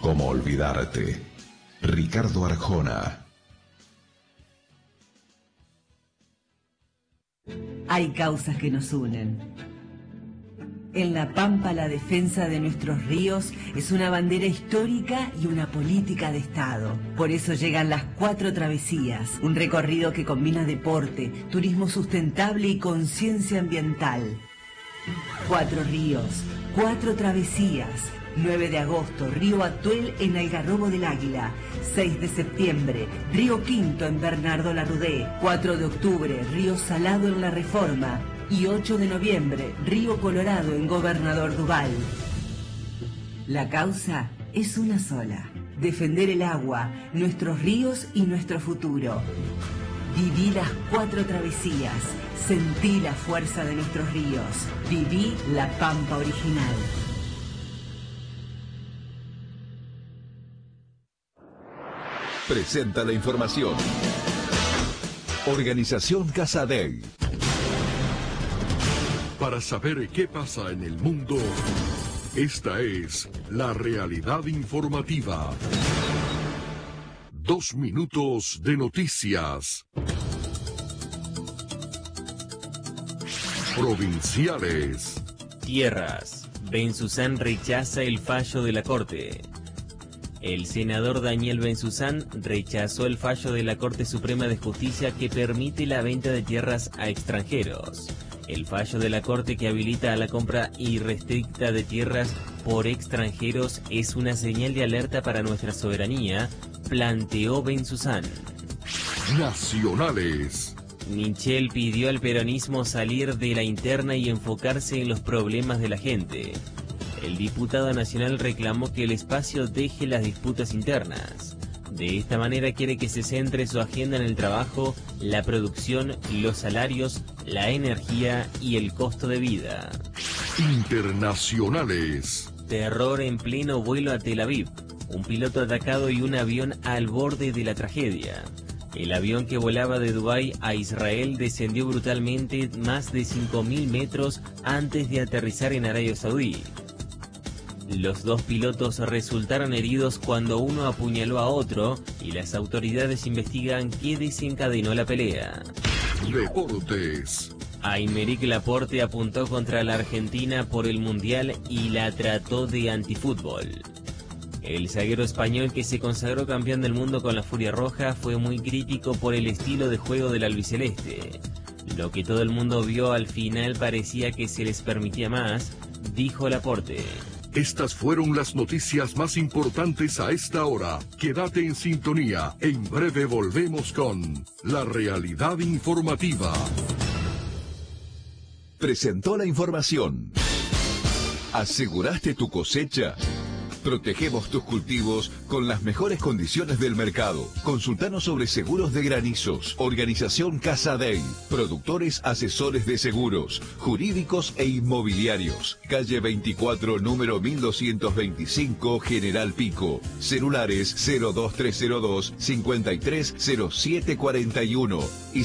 ¿Cómo olvidarte? Ricardo Arjona. Hay causas que nos unen. En La Pampa, la defensa de nuestros ríos es una bandera histórica y una política de Estado. Por eso llegan las 4 travesías, un recorrido que combina deporte, turismo sustentable y conciencia ambiental. 4 ríos, 4 travesías. 9 de agosto, Río Atuel en Algarrobo del Águila. 6 de septiembre, Río Quinto en Bernardo Larrudé. 4 de octubre, Río Salado en La Reforma. Y 8 de noviembre, Río Colorado en Gobernador Duval. La causa es una sola: defender el agua, nuestros ríos y nuestro futuro. Viví las 4 travesías, sentí la fuerza de nuestros ríos, viví La Pampa original. Presenta la información. Organización Casadei. Para saber qué pasa en el mundo, esta es la realidad informativa. 2 minutos de noticias. Provinciales. Tierras. Benzuzán rechaza el fallo de la Corte. El senador Daniel Benzuzán rechazó el fallo de la Corte Suprema de Justicia que permite la venta de tierras a extranjeros. El fallo de la Corte que habilita a la compra irrestricta de tierras por extranjeros es una señal de alerta para nuestra soberanía, planteó Benzuzán. Nacionales. Michel pidió al peronismo salir de la interna y enfocarse en los problemas de la gente. El diputado nacional reclamó que el espacio deje las disputas internas. De esta manera quiere que se centre su agenda en el trabajo, la producción, los salarios, la energía y el costo de vida. Internacionales. Terror en pleno vuelo a Tel Aviv. Un piloto atacado y un avión al borde de la tragedia. El avión que volaba de Dubái a Israel descendió brutalmente más de 5.000 metros antes de aterrizar en Arabia Saudí. Los 2 pilotos resultaron heridos cuando uno apuñaló a otro y las autoridades investigan qué desencadenó la pelea. Deportes. Aymeric Laporte apuntó contra la Argentina por el Mundial y la trató de antifútbol. El zaguero español que se consagró campeón del mundo con la Furia Roja fue muy crítico por el estilo de juego del albiceleste. Lo que todo el mundo vio al final parecía que se les permitía más, dijo Laporte. Estas fueron las noticias más importantes a esta hora. Quédate en sintonía. En breve volvemos con la realidad informativa. Presentó la información. ¿Aseguraste tu cosecha? Protegemos tus cultivos con las mejores condiciones del mercado. Consultanos sobre seguros de granizos. Organización Casadei. Productores asesores de seguros, jurídicos e inmobiliarios. Calle 24, número 1225, General Pico. Celulares 02302 530741 y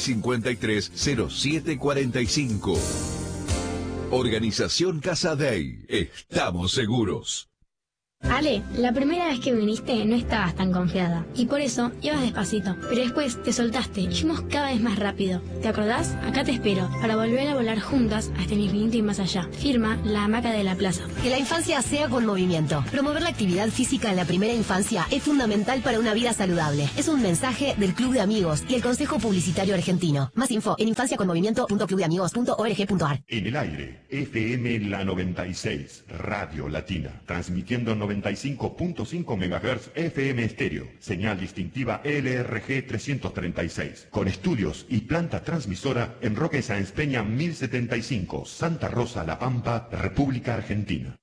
530745. Organización Casadei. Estamos seguros. Ale, la primera vez que viniste no estabas tan confiada y por eso ibas despacito, pero después te soltaste y fuimos cada vez más rápido. ¿Te acordás? Acá te espero para volver a volar juntas hasta el infinito y más allá. Firma La Hamaca de la Plaza. Que la infancia sea con movimiento. Promover la actividad física en la primera infancia es fundamental para una vida saludable. Es un mensaje del Club de Amigos y el Consejo Publicitario Argentino. Más info en infanciaconmovimiento.clubdeamigos.org.ar. En el aire, FM La 96, Radio Latina, transmitiendo 95.5 MHz FM estéreo, señal distintiva LRG 336, con estudios y planta transmisora en Roque Sáenz Peña 1075, Santa Rosa, La Pampa, República Argentina.